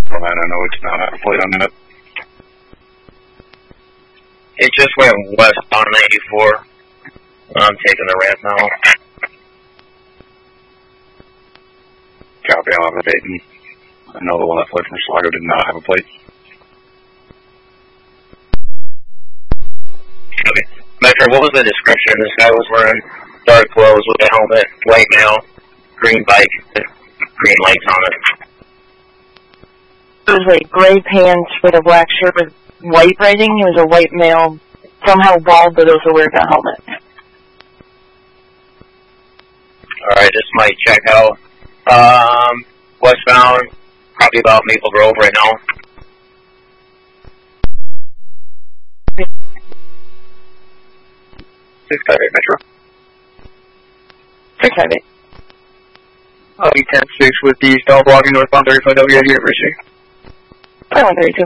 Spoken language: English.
From that, I know it's not have a plate on that. It just went west on 94. I'm taking the ramp now. Copy, I'll have a Dayton. I know the one that fled from Schlager did not have a plate. Okay. Metro, what was the description? This guy was wearing dark clothes with a helmet, white male, green bike, green lights on it. It was like gray pants with a black shirt with white writing. He was a white male, somehow bald, but also wearing a helmet. Alright, this might check out. Westbound, probably about Maple Grove right now. Metro. 658. I'll be 10-6 with the stall blocking northbound 35W at University. 132.